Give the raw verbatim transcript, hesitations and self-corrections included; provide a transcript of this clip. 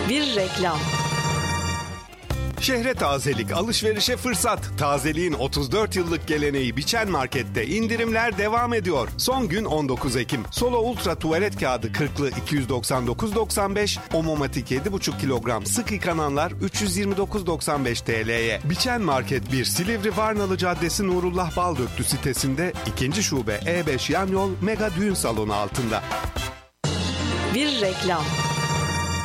Bir reklam. Şehre tazelik, alışverişe fırsat. Tazeliğin otuz dört yıllık geleneği Biçen Market'te indirimler devam ediyor. Son gün on dokuz Ekim. Solo Ultra tuvalet kağıdı kırklı iki yüz doksan dokuz doksan beş, Omomatik yedi buçuk kilogram sık yıkananlar üç yüz yirmi dokuz doksan beş T L'ye. Biçen Market bir, Silivri Varnalı Caddesi Nurullah Baldöktü sitesinde, ikinci şube E beş yan yol Mega Düğün Salonu altında. Bir reklam.